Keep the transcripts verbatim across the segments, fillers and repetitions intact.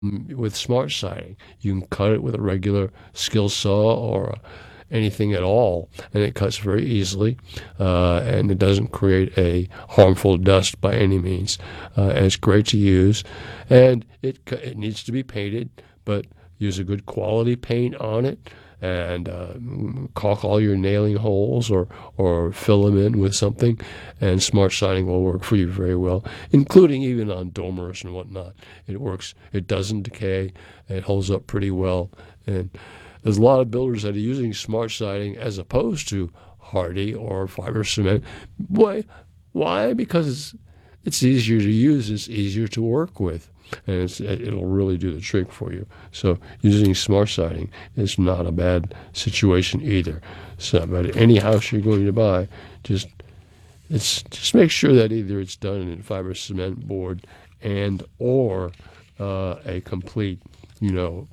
with smart siding. You can cut it with a regular skill saw or a, anything at all, and it cuts very easily, uh, and it doesn't create a harmful dust by any means. Uh, and it's great to use, and it it needs to be painted, but use a good quality paint on it, and uh, caulk all your nailing holes or or fill them in with something, and smart siding will work for you very well, including even on dormers and whatnot. It works. It doesn't decay. It holds up pretty well, and there's a lot of builders that are using smart siding as opposed to hardy or fiber cement. Why? Why? Because it's, it's easier to use. It's easier to work with, and it's, it'll really do the trick for you. So using smart siding is not a bad situation either. So, but any house you're going to buy, just it's just make sure that either it's done in fiber cement board and or uh, a complete, you know.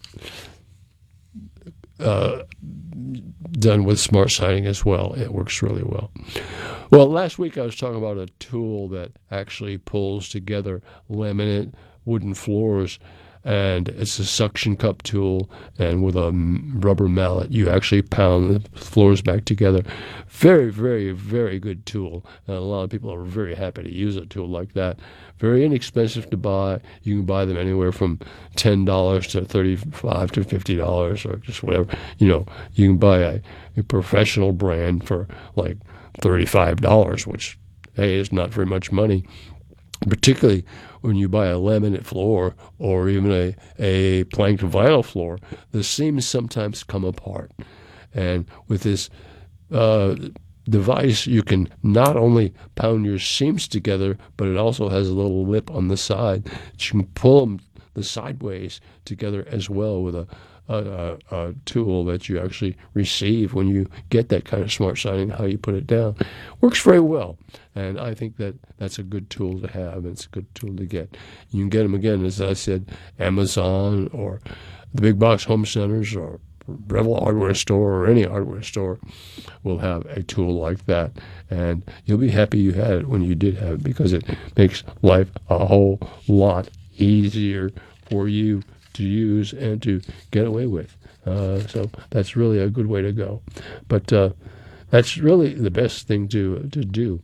Uh, done with smart siding as well. It works really well. Well, last week I was talking about a tool that actually pulls together laminate wooden floors, and it's a suction cup tool, and with a rubber mallet you actually pound the floors back together. Very, very, very good tool, and a lot of people are very happy to use a tool like that. Very inexpensive to buy. You can buy them anywhere from ten dollars to thirty-five to fifty dollars, or just whatever. You know, you can buy a, a professional brand for like thirty-five dollars, which, hey, is not very much money, particularly when you buy a laminate floor or even a, a planked vinyl floor. The seams sometimes come apart, and with this uh, device, you can not only pound your seams together, but it also has a little lip on the side that you can pull them the sideways together as well with a, a, a, a tool that you actually receive when you get that kind of smart siding, how you put it down. Works very well, and I think that that's a good tool to have. It's a good tool to get. You can get them, again, as I said, Amazon or the big box home centers or Breville Hardware Store or any hardware store will have a tool like that, and you'll be happy you had it when you did have it, because it makes life a whole lot easier for you to use and to get away with. Uh, so that's really a good way to go. But uh, that's really the best thing to to do.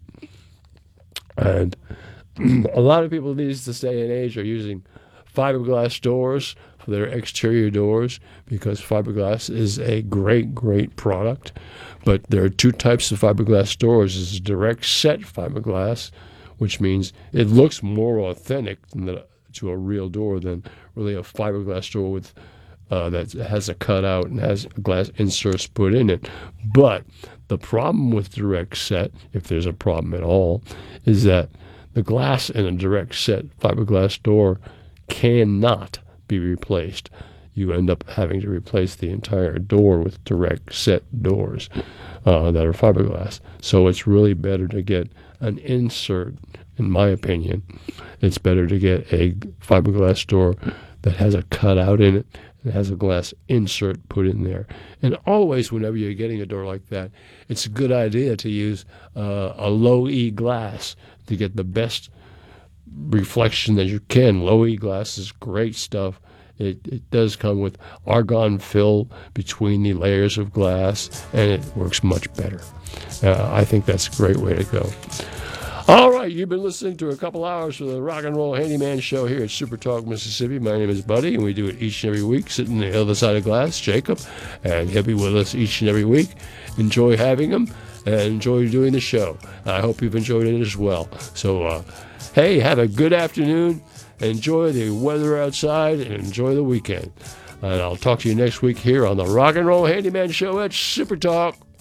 And a lot of people these this day and age are using fiberglass doors for their exterior doors, because fiberglass is a great, great product. But there are two types of fiberglass doors. There's direct set fiberglass, which means it looks more authentic than the, to a real door than really a fiberglass door with uh, that has a cutout and has glass inserts put in it. But the problem with direct set, if there's a problem at all, is that the glass in a direct set fiberglass door cannot be replaced. You end up having to replace the entire door with direct set doors uh, that are fiberglass. So it's really better to get an insert, in my opinion. It's better to get a fiberglass door that has a cutout in it and has a glass insert put in there. And always, whenever you're getting a door like that, it's a good idea to use uh, a low-E glass to get the best reflection that you can. Low-E glass is great stuff. It, it does come with argon fill between the layers of glass, and it works much better. Uh, I think that's a great way to go. All right, you've been listening to a couple hours of the Rock and Roll Handyman Show here at Super Talk, Mississippi. My name is Buddy, and we do it each and every week, sitting on the other side of glass, Jacob, and he'll be with us each and every week. Enjoy having him, and enjoy doing the show. I hope you've enjoyed it as well. So, uh, hey, have a good afternoon. Enjoy the weather outside and enjoy the weekend. And I'll talk to you next week here on the Rock and Roll Handyman Show at Super Talk.